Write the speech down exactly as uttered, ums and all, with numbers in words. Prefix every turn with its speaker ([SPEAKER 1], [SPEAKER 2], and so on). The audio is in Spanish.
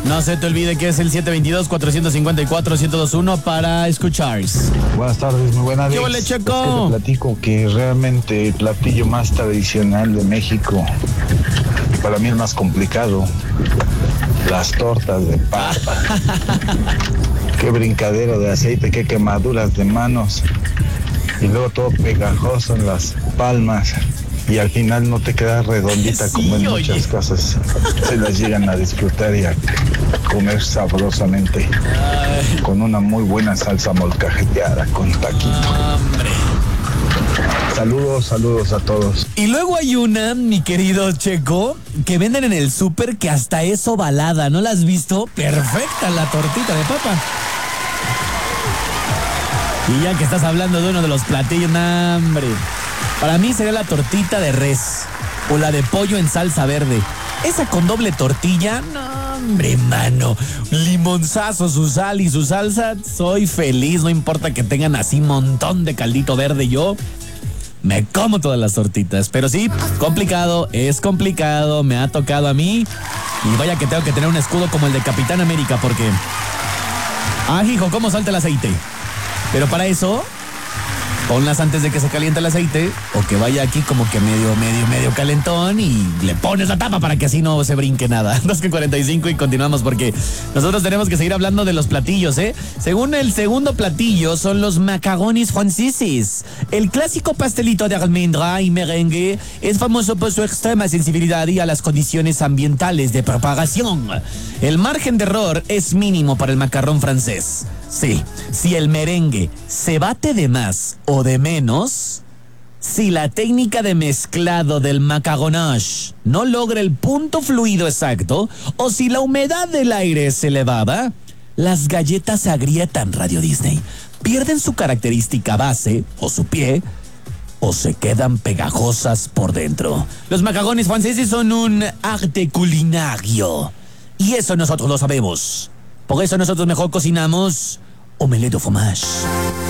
[SPEAKER 1] No se te olvide que es el siete dos dos, cuatro cinco cuatro, uno cero dos uno para escuchar.
[SPEAKER 2] Buenas tardes, muy buenas.
[SPEAKER 1] ¿Qué huele, Checo?
[SPEAKER 2] Es que te platico que realmente el platillo más tradicional de México, para mí el más complicado, las tortas de papa. Qué brincadero de aceite, qué quemaduras de manos. Y luego todo pegajoso en las palmas. Y al final no te queda redondita
[SPEAKER 1] Sí,
[SPEAKER 2] como en
[SPEAKER 1] oye.
[SPEAKER 2] muchas casas se las llegan a disfrutar y a comer sabrosamente.
[SPEAKER 1] Ay,
[SPEAKER 2] Con una muy buena salsa molcajeteada con taquito.
[SPEAKER 1] hombre.
[SPEAKER 2] Saludos, saludos a todos.
[SPEAKER 1] Y luego hay una, mi querido Checo, que venden en el súper que hasta es ovalada. ¿No la has visto? Perfecta la tortita de papa. Y ya que estás hablando de uno de los platillos, nah, hombre. Para mí sería la tortita de res o la de pollo en salsa verde. Esa con doble tortilla, no, hombre, mano. Limonzazo, su sal y su salsa. Soy feliz, no importa que tengan así un montón de caldito verde. Yo me como todas las tortitas. Pero sí, complicado, es complicado. Me ha tocado a mí. Y vaya que tengo que tener un escudo como el de Capitán América porque... Ah, hijo, ¿cómo salta el aceite? Pero para eso... ponlas antes de que se caliente el aceite o que vaya aquí como que medio, medio, medio calentón y le pones la tapa para que así no se brinque nada. dos con cuarenta y cinco y continuamos porque nosotros tenemos que seguir hablando de los platillos, ¿eh? Según el segundo platillo son los macarrones franceses. El clásico pastelito de almendra y merengue es famoso por su extrema sensibilidad y a las condiciones ambientales de preparación. El margen de error es mínimo para el macarrón francés. Sí, si el merengue se bate de más o de menos, si la técnica de mezclado del macaronnage no logra el punto fluido exacto, o si la humedad del aire es elevada, las galletas se agrietan, Radio Disney, pierden su característica base o su pie, o se quedan pegajosas por dentro. Los macarrones franceses son un arte culinario, y eso nosotros lo sabemos. Por eso nosotros mejor cocinamos omelette au fromage.